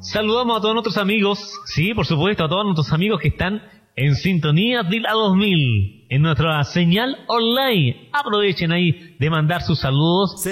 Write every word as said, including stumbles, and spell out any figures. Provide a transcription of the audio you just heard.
Saludamos a todos nuestros amigos, sí, por supuesto, a todos nuestros amigos que están en sintonía de la dos mil, en nuestra señal online. Aprovechen ahí de mandar sus saludos